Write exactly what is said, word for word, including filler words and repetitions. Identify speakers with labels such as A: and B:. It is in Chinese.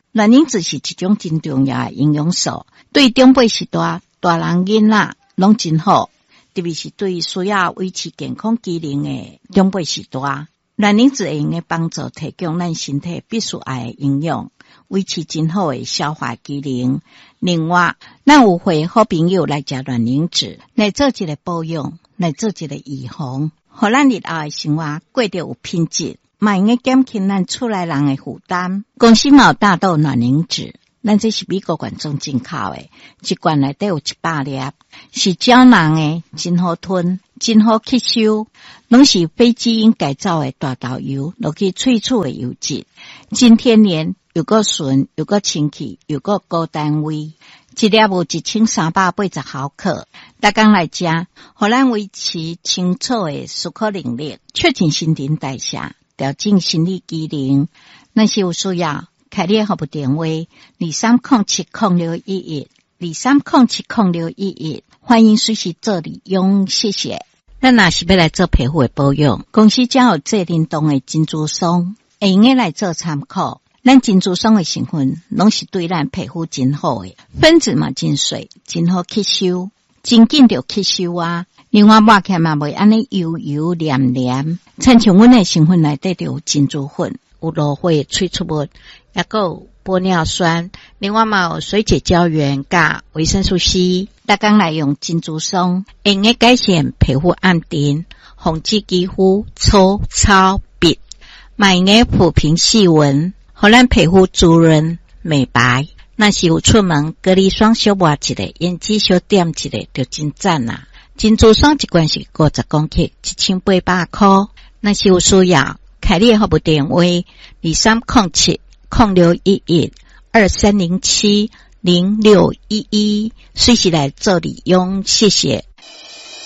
A: 卵磷脂是一种真重要的营养素，对长辈时代、大人囡仔拢真好，特别是对需要维持健康机能的长辈时代，卵磷脂会用的帮助提供咱身体必须要的营养，维持真好的消化机能。另外，咱有会好朋友来食卵磷脂，来做一个保养，来做一个预防，互咱日后的生活过得有品质，嘛用个减轻咱厝内人的负担。公司嘛有大豆卵磷脂，咱这是美国原装进口的，一罐内底有一百粒，是胶囊的，真好吞，真好吸收，拢是非基因改造的大豆油，落去萃取的油脂，真天然，又够纯，又够清气，又够高单位。一粒有一千三百八十毫克，逐工来食，互咱维持清楚的思考能力，促进新陈代谢，调整心理机能。若是有需要，开列服务电话二三零七零六一一二三零七零六一一，欢迎随时做利用，谢谢。咱若是要来做皮肤的保养，公司将有做冷冻的珍珠霜，会用个来做参考。咱珍珠霜的成分拢是对咱皮肤真好的，分子嘛真水，真好吸收，真紧就吸收啊。另外抹起嘛袂安尼油油黏黏，亲像阮的成分内底有珍珠粉，有芦花萃取物，也有玻尿酸，另外嘛有水解胶原甲维生素 C。逐工来用珍珠霜，会用个改善皮肤暗沉，防止肌肤粗糙闭，嘛用个抚平细纹，互咱皮肤滋润美白。若是有出门隔离霜小抹一个，胭脂小点一个，就真赞啦。珍珠霜一罐是五十公克，一千八百块。若是有需要，开列服务电话二三零七零六一一二三零七零六一一，随时来做利用，谢谢。